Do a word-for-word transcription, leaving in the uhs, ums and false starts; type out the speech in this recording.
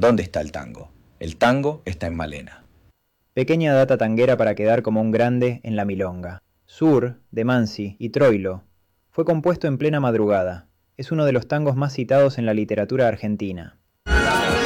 ¿Dónde está el tango? El tango está en Malena. Pequeña data tanguera para quedar como un grande en la milonga. Sur, de Mansi y Troilo. Fue compuesto en plena madrugada. Es uno de los tangos más citados en la literatura argentina.